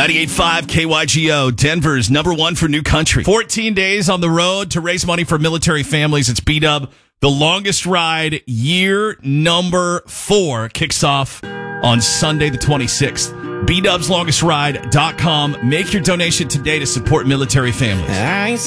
98.5 KYGO, Denver's number one for new country. 14 days on the road to raise money for military families. It's B-Dub. The longest ride, year number 4, kicks off on Sunday the 26th. BDubsLongestRide.com. Make your donation today to support military families.